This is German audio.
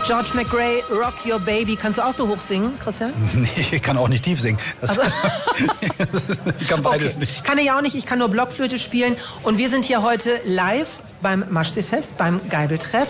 George McRae, Rock Your Baby. Kannst du auch so hoch singen, Christian? Nee, ich kann auch nicht tief singen. Ich kann beides nicht. Kann ich auch nicht, ich kann nur Blockflöte spielen. Und wir sind hier heute live beim Maschseefest, beim Geibeltreff.